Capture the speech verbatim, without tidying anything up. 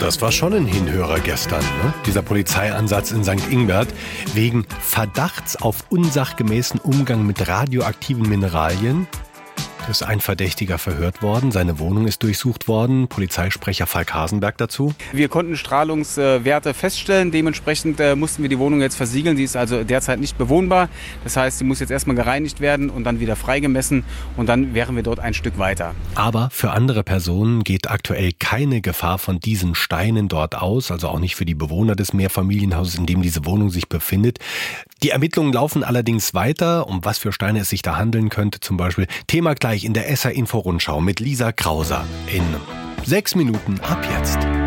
Das war schon ein Hinhörer gestern, ne? Dieser Polizeieinsatz in Sankt Ingbert wegen Verdachts auf unsachgemäßen Umgang mit radioaktiven Mineralien. Es ist ein Verdächtiger verhört worden, seine Wohnung ist durchsucht worden. Polizeisprecher Falk Hasenberg dazu. Wir konnten Strahlungswerte feststellen, dementsprechend mussten wir die Wohnung jetzt versiegeln. Sie ist also derzeit nicht bewohnbar. Das heißt, sie muss jetzt erstmal gereinigt werden und dann wieder freigemessen und dann wären wir dort ein Stück weiter. Aber für andere Personen geht aktuell keine Gefahr von diesen Steinen dort aus, also auch nicht für die Bewohner des Mehrfamilienhauses, in dem diese Wohnung sich befindet. Die Ermittlungen laufen allerdings weiter, um was für Steine es sich da handeln könnte. Zum Beispiel Thema gleich in der S R Info Rundschau mit Lisa Krauser in sechs Minuten ab jetzt.